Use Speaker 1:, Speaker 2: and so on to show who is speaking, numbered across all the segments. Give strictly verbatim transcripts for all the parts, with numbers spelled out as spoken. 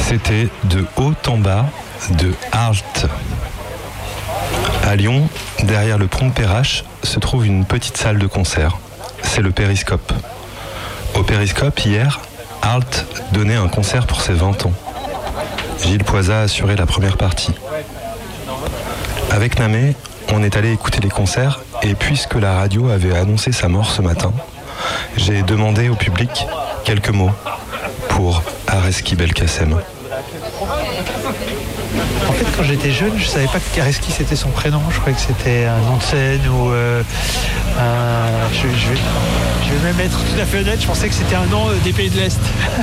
Speaker 1: C'était de haut en bas de Arlt. À Lyon, derrière le pont de Perrache, se trouve une petite salle de concert. C'est le Périscope. Au Périscope, hier, Arlt donnait un concert pour ses vingt ans. Gilles Poisa a assuré la première partie. Avec Namé, on est allé écouter les concerts et puisque la radio avait annoncé sa mort ce matin, j'ai demandé au public quelques mots pour Areski Belkacem.
Speaker 2: En fait, quand j'étais jeune, je savais pas que Areski c'était son prénom. Je croyais que c'était un nom de scène ou euh, un... je, je, vais, je vais même être tout à fait honnête, je pensais que c'était un nom des pays de l'Est.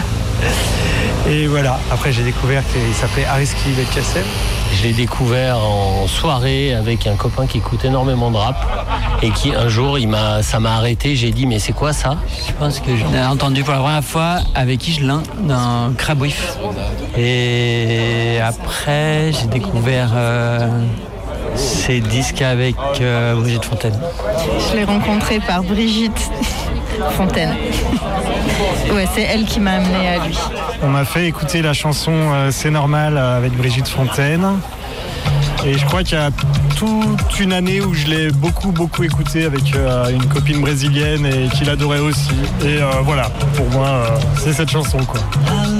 Speaker 2: Et voilà, après j'ai découvert qu'il s'appelait Areski Belkacem.
Speaker 3: Je l'ai découvert en soirée avec un copain qui écoute énormément de rap et qui un jour, il m'a, ça m'a arrêté. J'ai dit mais c'est quoi ça?
Speaker 4: Je pense que j'en ai entendu pour la première fois avec Igelin dans Crabouif. Et après j'ai découvert euh, ses disques avec euh, Brigitte Fontaine.
Speaker 5: Je l'ai rencontré par Brigitte Fontaine. Ouais, c'est elle qui m'a amené à lui.
Speaker 6: On m'a fait écouter la chanson euh, C'est normal avec Brigitte Fontaine. Et je crois qu'il y a toute une année où je l'ai beaucoup beaucoup écouté avec euh, une copine brésilienne et qu'il adorait aussi. Et euh, voilà, pour moi, euh, c'est cette chanson quoi.